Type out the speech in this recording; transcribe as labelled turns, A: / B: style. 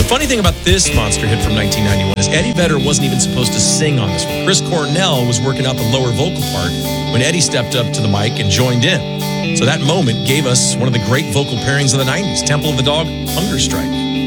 A: funny thing about this monster hit from 1991 is Eddie Vedder wasn't even supposed to sing on this one. Chris Cornell was working out the lower vocal part when Eddie stepped up to the mic and joined in. So that moment gave us one of the great vocal pairings of the 90s, Temple of the Dog, Hunger Strike.